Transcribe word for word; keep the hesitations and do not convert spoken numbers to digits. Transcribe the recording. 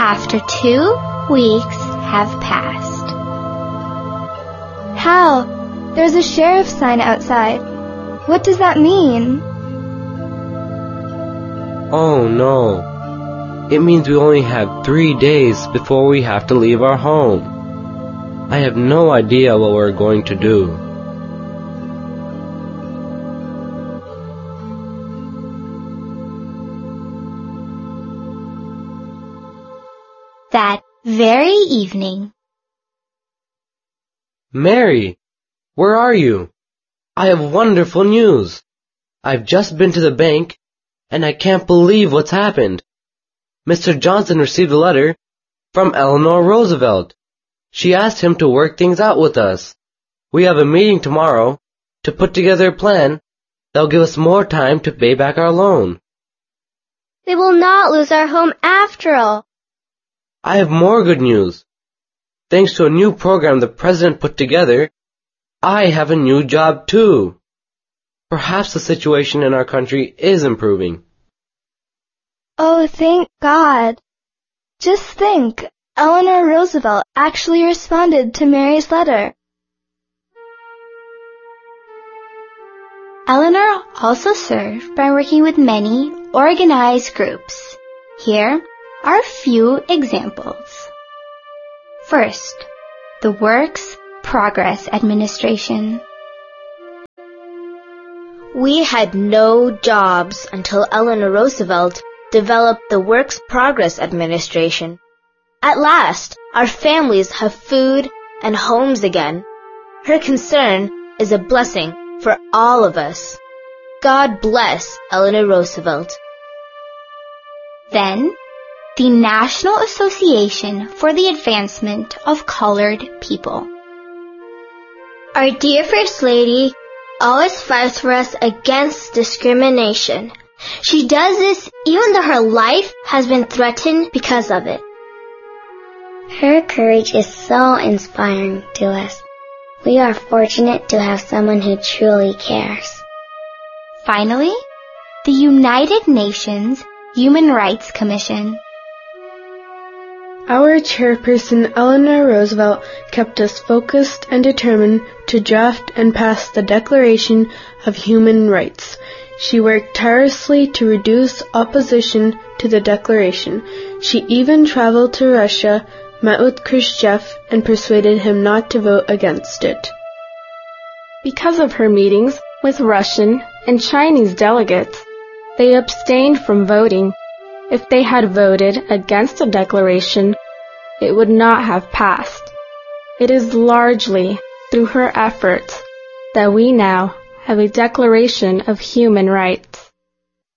after two weeks have passed. Hal, there's a sheriff's sign outside. What does that mean? Oh no. It means we only have three days before we have to leave our home. I have no idea what we're going to do. That very evening. Mary, where are you? I have wonderful news. I've just been to the bank, and I can't believe what's happened. Mister Johnson received a letter from Eleanor Roosevelt. She asked him to work things out with us. We have a meeting tomorrow to put together a plan that'll give us more time to pay back our loan. We will not lose our home after all. I have more good news. Thanks to a new program the President put together, I have a new job too. Perhaps the situation in our country is improving. Oh, thank God. Just think, Eleanor Roosevelt actually responded to Mary's letter. Eleanor also served by working with many organized groups. Here are a few examples. First, the Works Progress Administration. We had no jobs until Eleanor Roosevelt developed the Works Progress Administration. At last, our families have food and homes again. Her concern is a blessing for all of us. God bless Eleanor Roosevelt. Then, the National Association for the Advancement of Colored People. Our dear First Lady always fights for us against discrimination. She does this even though her life has been threatened because of it. Her courage is so inspiring to us. We are fortunate to have someone who truly cares. Finally, the United Nations Human Rights Commission. Our chairperson, Eleanor Roosevelt, kept us focused and determined to draft and pass the Declaration of Human Rights. She worked tirelessly to reduce opposition to the Declaration. She even traveled to Russia, met with Khrushchev, and persuaded him not to vote against it. Because of her meetings with Russian and Chinese delegates, they abstained from voting. If they had voted against the Declaration, it would not have passed. It is largely through her efforts that we now have a Declaration of Human Rights.